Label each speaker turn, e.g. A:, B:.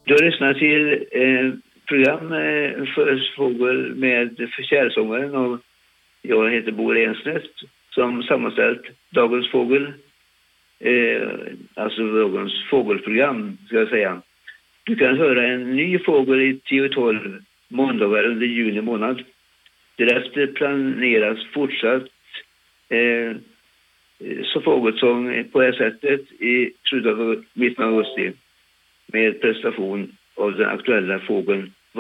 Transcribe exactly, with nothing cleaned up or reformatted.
A: Du har lyssnat till eh, program eh, för fågel med förkärlsångaren och jag heter Bo Rensnäs som sammanställt Dagens fågel, eh, alltså dagens fågelprogram ska jag säga. Du kan höra en ny fågel i tio tolv måndagar under juni månad. Därefter planeras fortsatt eh, så fågelsång på det sättet i slutet av mitten av augusti med prestation av den aktuella fågeln